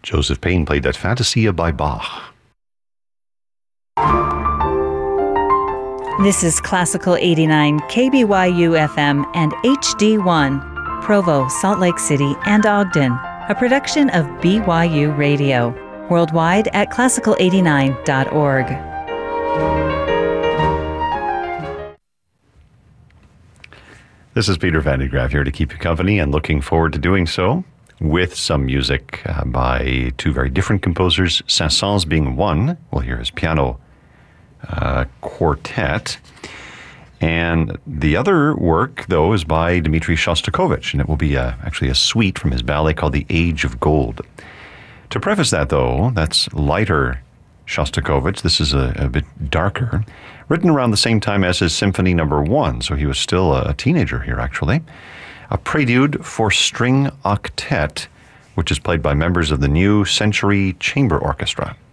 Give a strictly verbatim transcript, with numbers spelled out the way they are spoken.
Joseph Payne played that Fantasia by Bach. This is Classical eighty-nine, K B Y U F M and H D one, Provo, Salt Lake City, and Ogden, a production of B Y U Radio, worldwide at classical eighty-nine dot org. This is Peter Van de Graaff here to keep you company and looking forward to doing so with some music uh, by two very different composers, Saint-Saëns being one. We'll hear his piano uh, quartet. And the other work, though, is by Dmitri Shostakovich, and it will be a, actually a suite from his ballet called The Age of Gold. To preface that, though, that's lighter Shostakovich. This is a, a bit darker, written around the same time as his Symphony Number One, so he was still a, a teenager here, actually. A prelude for string octet, which is played by members of the New Century Chamber Orchestra.